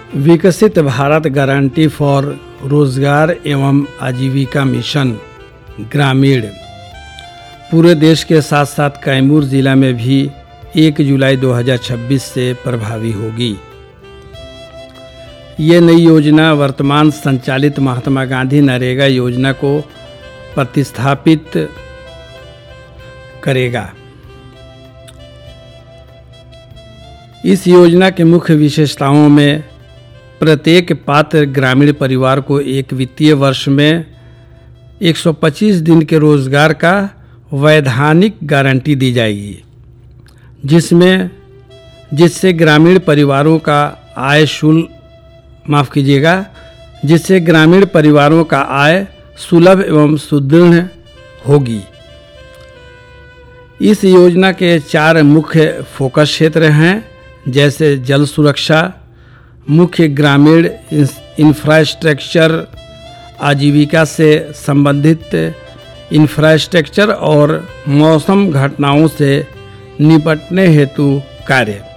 विकसित Bharat guarantee for रोजगार एवं आजीविका मिशन ग्रामीण पूरे देश के साथ साथ कैमूर जिला में भी 1 जुलाई 2026 से प्रभावी होगी। ये नई योजना वर्तमान संचालित महात्मा गांधी नरेगा योजना को प्रतिस्थापित करेगा। इस योजना के मुख्य विशेषताओं में प्रत्येक पात्र ग्रामीण परिवार को एक वित्तीय वर्ष में 125 दिन के रोजगार का वैधानिक गारंटी दी जाएगी, जिससे ग्रामीण परिवारों का आय सुलभ एवं सुदृढ़ होगी। इस योजना के 4 मुख्य फोकस क्षेत्र हैं, जैसे जल सुरक्षा, मुख्य ग्रामीण इंफ्रास्ट्रक्चर, आजीविका से संबंधित इंफ्रास्ट्रक्चर और मौसम घटनाओं से निपटने हेतु कार्य।